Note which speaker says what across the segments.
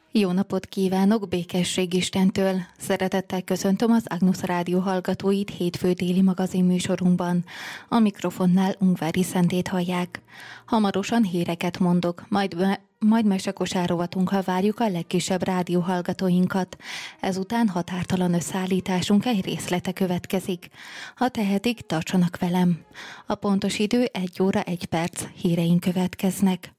Speaker 1: Jó napot kívánok, békesség Istentől! Szeretettel köszöntöm az Agnus Rádió hallgatóit hétfő déli magazin műsorunkban. A mikrofonnál Ungvári Szentét hallják. Hamarosan híreket mondok, majd mesekosár rovatunkkal várjuk a legkisebb rádióhallgatóinkat. Ezután határtalan összeállításunk egy részlete következik. Ha tehetik, tartsanak velem. A pontos idő 1 óra 1 perc, híreink következnek.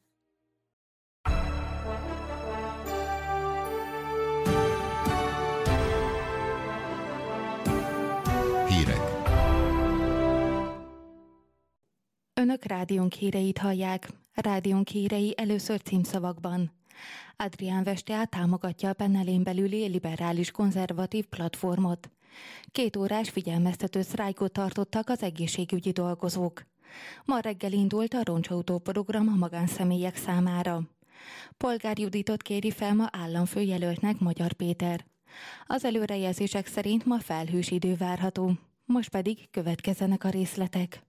Speaker 1: Önök rádiónk híreit hallják. Rádiónk hírei először címszavakban. Adrián Vestea támogatja a Pennelén belüli liberális konzervatív platformot. 2 órás figyelmeztető sztrájkot tartottak az egészségügyi dolgozók. Ma reggel indult a roncsautó program a magánszemélyek számára. Polgár Juditot kéri fel ma államfőjelöltnek Magyar Péter. Az előrejelzések szerint ma felhős idő várható. Most pedig következzenek a részletek.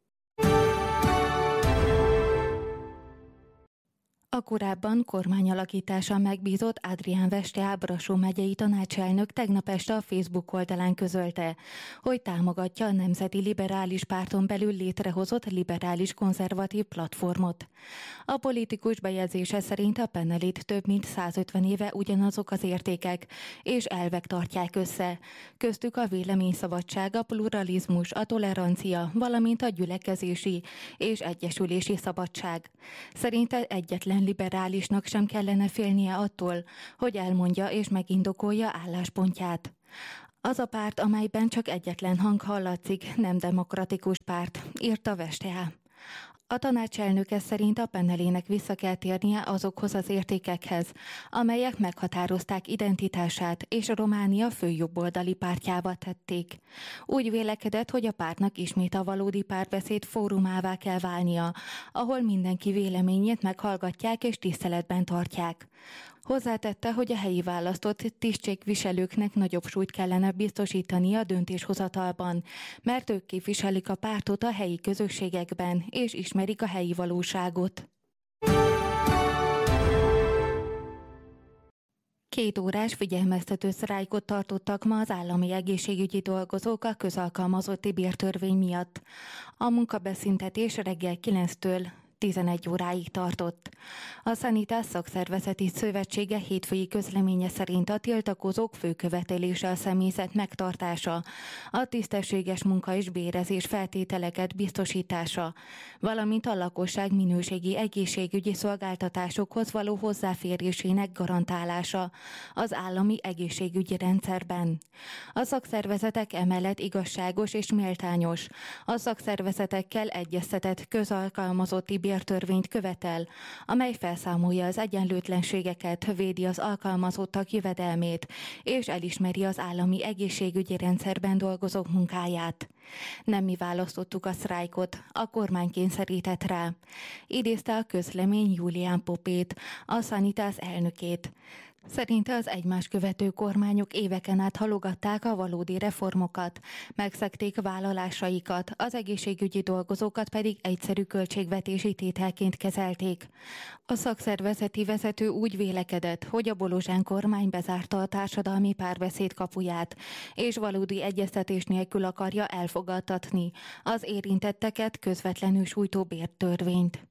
Speaker 1: A korábban kormányalakítással megbízott Adrián Vestea Brassó megyei tanácselnök tegnap este a Facebook oldalán közölte, hogy támogatja a Nemzeti Liberális Párton belül létrehozott liberális konzervatív platformot. A politikus bejegyzése szerint a Pennelét több mint 150 éve ugyanazok az értékek és elvek tartják össze. Köztük a véleményszabadság, a pluralizmus, a tolerancia, valamint a gyülekezési és egyesülési szabadság. Szerinte egyetlen liberálisnak sem kellene félnie attól, hogy elmondja és megindokolja álláspontját. Az a párt, amelyben csak egyetlen hang hallatszik, nem demokratikus párt, írta Vestea. A tanácselnöke szerint a Pennelének vissza kell térnie azokhoz az értékekhez, amelyek meghatározták identitását és Románia főjobboldali pártjává tették. Úgy vélekedett, hogy a pártnak ismét a valódi párbeszéd fórumává kell válnia, ahol mindenki véleményét meghallgatják és tiszteletben tartják. Hozzátette, hogy a helyi választott tisztségviselőknek nagyobb súlyt kellene biztosítani a döntéshozatalban, mert ők képviselik a pártot a helyi közösségekben, és ismerik a helyi valóságot. 2 órás figyelmeztető sztrájkot tartottak ma az állami egészségügyi dolgozók a közalkalmazotti bértörvény miatt. A munkabeszüntetés reggel 9-től 11 óráig tartott. A Sanitas Szakszervezeti Szövetsége hétfői közleménye szerint a tiltakozók fő követelése a személyzet megtartása, a tisztességes munka és bérezés feltételeket biztosítása, valamint a lakosság minőségi egészségügyi szolgáltatásokhoz való hozzáférésének garantálása az állami egészségügyi rendszerben. A szakszervezetek emellett igazságos és méltányos, a szakszervezetekkel egyeztetett közalkalmazotti bértörvényt követel, amely felszámolja az egyenlőtlenségeket, védi az alkalmazottak jövedelmét, és elismeri az állami egészségügyi rendszerben dolgozók munkáját. Nem mi választottuk a sztrájkot, a kormány kényszerített rá, idézte a közlemény Julián Popét, a Sanitas elnökét. Szerinte az egymást követő kormányok éveken át halogatták a valódi reformokat, megszegték vállalásaikat, az egészségügyi dolgozókat pedig egyszerű költségvetési tételként kezelték. A szakszervezeti vezető úgy vélekedett, hogy a Bolozsán kormány bezárta a társadalmi párbeszéd kapuját, és valódi egyeztetés nélkül akarja elfogadtatni az érintetteket közvetlenül sújtó bértörvényt.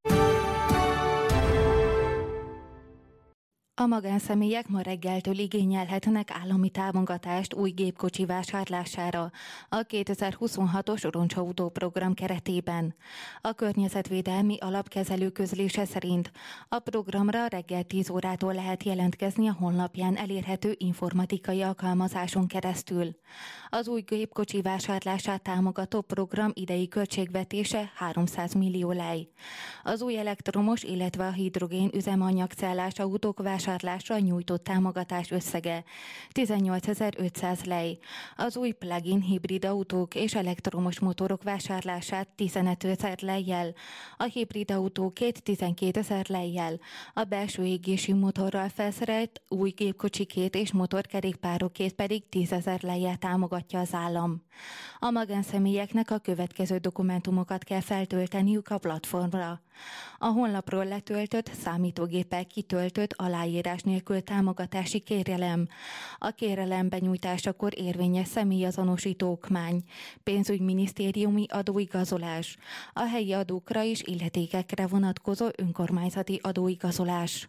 Speaker 1: A magánszemélyek ma reggeltől igényelhetnek állami támogatást új gépkocsi vásárlására a 2026-os roncsautó program keretében. A Környezetvédelmi Alapkezelő közlése szerint a programra reggel 10 órától lehet jelentkezni a honlapján elérhető informatikai alkalmazáson keresztül. Az új gépkocsi vásárlását támogató program idei költségvetése 300 millió lej. Az új elektromos, illetve a hidrogén üzemanyagcellás autók vásárlásra nyújtott támogatás összege 18.500 lej. Az új plug-in hibrid autók és elektromos motorok vásárlását 15.000 lejjel, a hibrid autókét 12.000 lejjel, a belső égési motorral felszerelt új gépkocsikét és motorkerékpárokét pedig 10.000 lejjel támogatja az állam. A magánszemélyeknek a következő dokumentumokat kell feltölteniük a platformra. A honlapról letöltött, számítógéppel kitöltött, aláírás nélkül támogatási kérelem. A kérelem benyújtásakor érvényes személyazonosító okmány, pénzügyminisztériumi adóigazolás, a helyi adókra és illetékekre vonatkozó önkormányzati adóigazolás.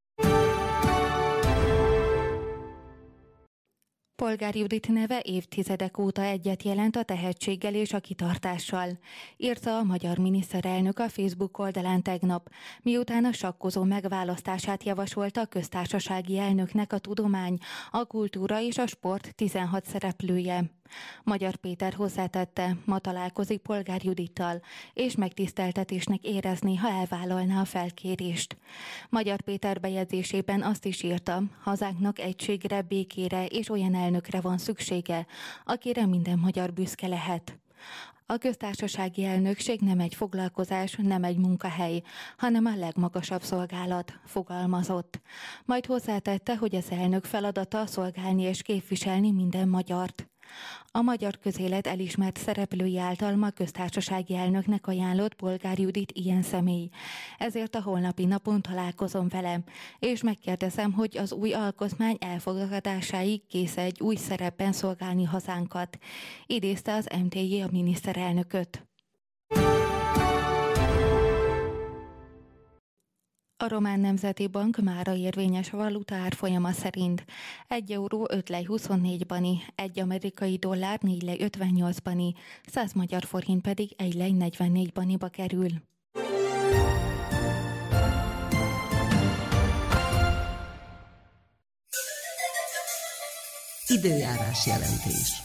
Speaker 1: Polgár Judit neve évtizedek óta egyet jelent a tehetséggel és a kitartással, írta a magyar miniszterelnök a Facebook oldalán tegnap, miután a sakkozó megválasztását javasolta a köztársasági elnöknek a tudomány, a kultúra és a sport 16 szereplője. Magyar Péter hozzátette, ma találkozik Polgár Judittal, és megtiszteltetésnek érezné, ha elvállalná a felkérést. Magyar Péter bejegyzésében azt is írta, hazánknak egységre, békére és olyan elnökre van szüksége, akire minden magyar büszke lehet. A köztársasági elnökség nem egy foglalkozás, nem egy munkahely, hanem a legmagasabb szolgálat, fogalmazott. Majd hozzátette, hogy az elnök feladata szolgálni és képviselni minden magyart. A magyar közélet elismert szereplői által ma köztársasági elnöknek ajánlott Polgár Judit ilyen személy. Ezért a holnapi napon találkozom vele, és megkérdezem, hogy az új alkotmány elfogadásáig kész egy új szerepben szolgálni hazánkat. Idézte az MTJ a miniszterelnököt. A Román Nemzeti Bank mára érvényes valuta árfolyama szerint 1 euró 5 lej 24 bani, 1 amerikai dollár 4 lej 58 bani, 100 magyar forint pedig 1 lej 44 baniba kerül.
Speaker 2: Időjárás jelentés.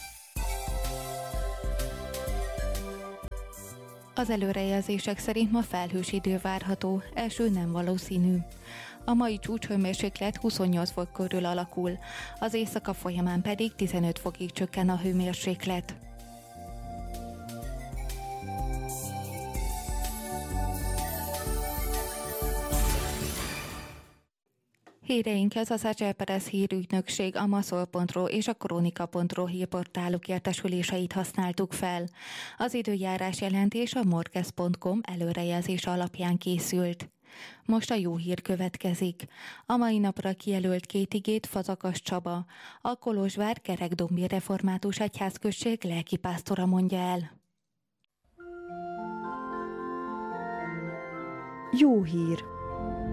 Speaker 1: Az előrejelzések szerint ma felhős idő várható, eső nem valószínű. A mai csúcshőmérséklet 28 fok körül alakul, az éjszaka folyamán pedig 15 fokig csökken a hőmérséklet. Híreinkhez az Acerperes hírügynökség, a Maszol.ro és a Kronika.ro hírportálok értesüléseit használtuk fel. Az időjárás jelentés a morges.com előrejelzése alapján készült. Most a jó hír következik. A mai napra kijelölt 2 igét Fazakas Csaba, a Kolozsvár Kerekdombi Református Egyházközség lelkipásztora mondja el.
Speaker 3: Jó hír!